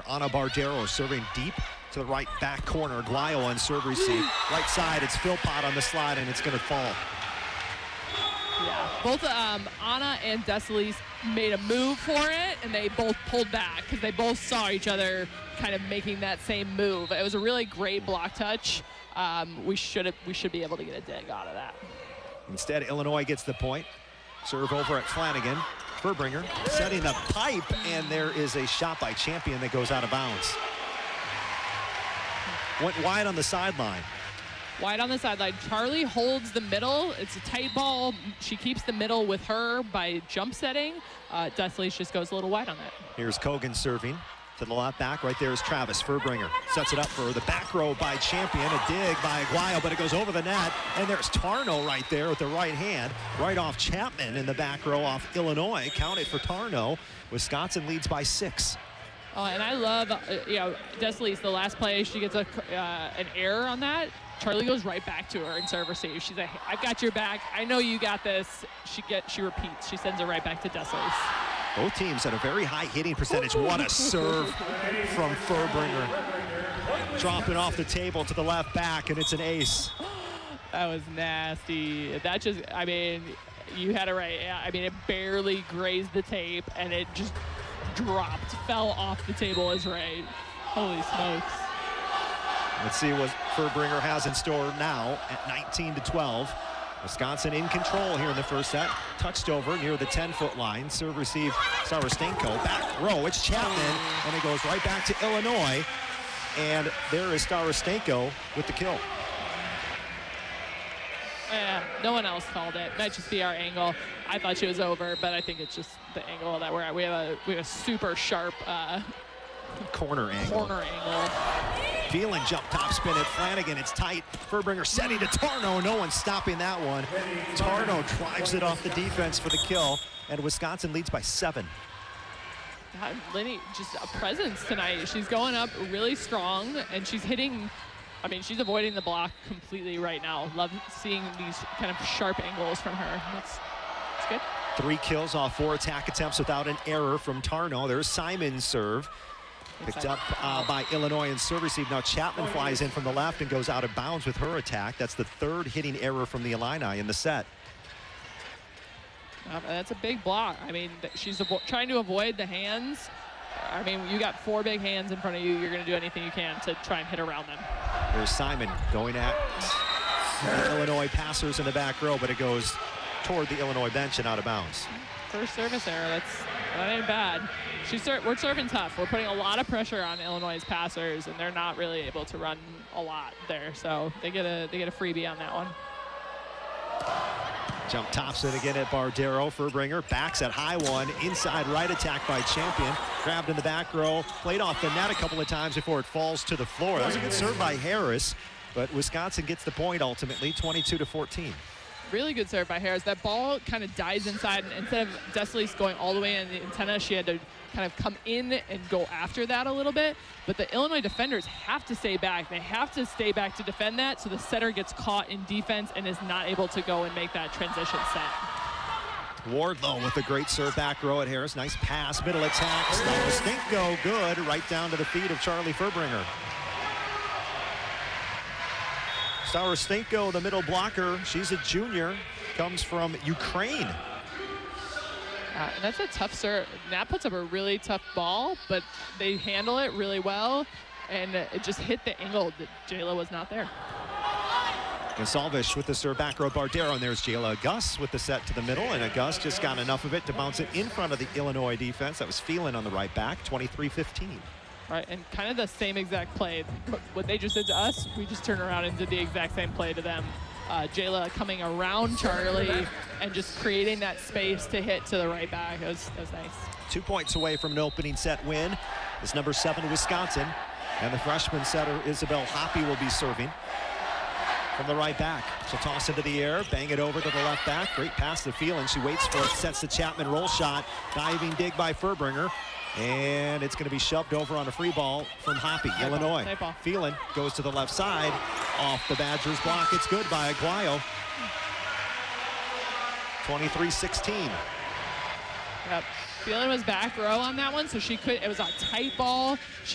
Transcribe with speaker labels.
Speaker 1: Ana Bardero serving deep to the right back corner. Aguayo on serve receive. Right side, it's Philpott on the slide, and it's going to fall.
Speaker 2: Yeah, both Ana and Desailly made a move for it, and they both pulled back because they both saw each other kind of making that same move. It was a really great block touch. We should be able to get a dig out of that.
Speaker 1: Instead, Illinois gets the point. Serve over at Flanagan. Furbringer setting the pipe, and there is a shot by Champion that goes out of bounds. Went wide on the sideline.
Speaker 2: Wide on the sideline. Charlie holds the middle. It's a tight ball. She keeps the middle with her by jump setting. Desailly just goes a little wide on that.
Speaker 1: Here's Kogan serving to the left back. Right there is Travis. Furbringer sets it up for the back row by Champion. A dig by Aguayo, but it goes over the net. And there's Tarno right there with the right hand. Right off Chapman in the back row off Illinois. Counted for Tarno. Wisconsin leads by 6.
Speaker 2: Oh, and I love, Desailly's the last play. She gets an error on that. Charlie goes right back to her and serve receive. She's like, I've got your back. I know you got this. She repeats. She sends it right back to Desailly.
Speaker 1: Both teams had a very high hitting percentage. What a serve from Furbringer. Dropping off the table to the left back, and it's an ace.
Speaker 2: That was nasty. That just, I mean, you had it right. Yeah, I mean, it barely grazed the tape, and it just dropped, fell off the table as right. Holy smokes.
Speaker 1: Let's see what Furbringer has in store now at 19-12. Wisconsin in control here in the first set. Touched over near the 10-foot line. Serve receive Starostenko. Back row, it's Chapman, and it goes right back to Illinois. And there is Starostenko with the kill.
Speaker 2: Yeah, no one else called it. Might just be our angle. I thought she was over, but I think it's just the angle that we're at. We have a super sharp
Speaker 1: corner angle. Phelan jump top spin at Flanagan. It's tight. Furbringer setting to Tarno. No one's stopping that one. Tarno drives it off the defense for the kill, and Wisconsin leads by 7.
Speaker 2: God, Linny, just a presence tonight. She's going up really strong, and she's hitting. I mean, she's avoiding the block completely right now. Love seeing these kind of sharp angles from her. That's good.
Speaker 1: 3 kills off 4 attack attempts without an error from Tarno. There's Simon's serve. Picked up by Illinois and serve receive. Now Chapman flies in from the left and goes out of bounds with her attack. That's the 3rd hitting error from the Illini in the set.
Speaker 2: That's a big block. I mean, she's trying to avoid the hands. I mean, you got 4 big hands in front of you. You're going to do anything you can to try and hit around them.
Speaker 1: There's Simon going at the Illinois passers in the back row, but it goes toward the Illinois bench and out of bounds.
Speaker 2: First service error. That ain't bad. We're serving tough. We're putting a lot of pressure on Illinois' passers, and they're not really able to run a lot there. So they get a freebie on that one.
Speaker 1: Jump tops it again at Bardero. Furbringer backs at high one. Inside right attack by Champion. Grabbed in the back row. Played off the net a couple of times before it falls to the floor. That was a good serve by Harris, but Wisconsin gets the point ultimately, 22-14.
Speaker 2: Really good serve by Harris. That ball kind of dies inside, and instead of Desailly going all the way in the antenna, she had to kind of come in and go after that a little bit. But the Illinois defenders have to stay back. They have to stay back to defend that, so the setter gets caught in defense and is not able to go and make that transition set.
Speaker 1: Wardlow with a great serve back row at Harris. Nice pass, middle attack. Starostenko good, right down to the feet of Charlie Furbringer. Starostenko, the middle blocker. She's a junior, comes from Ukraine.
Speaker 2: That's a tough serve. That puts up a really tough ball, but they handle it really well, and it just hit the angle that Jayla was not there.
Speaker 1: Gonsalves with the serve back row. Bardero, and there's Jayla Gus with the set to the middle, and Gus just got enough of it to bounce it in front of the Illinois defense. That was Phelan on the right back, 23-15.
Speaker 2: Right, and kind of the same exact play. What they just did to us, we just turned around and did the exact same play to them. Jayla coming around Charlie and just creating that space to hit to the right back. It was nice.
Speaker 1: 2 points away from an opening set win is number 7 Wisconsin, and the freshman setter Isabel Hoppe will be serving from the right back. She'll toss into the air, bang it over to the left back. Great pass to Phelan. She waits for it, sets the Chapman roll shot. Diving dig by Furbringer. And it's going to be shoved over on a free ball from Hoppe, Illinois. Phelan goes to the left side, off the Badgers block. It's good by Aguayo. 23-16.
Speaker 2: Yep. Phelan was back row on that one, so she could. It was a tight ball.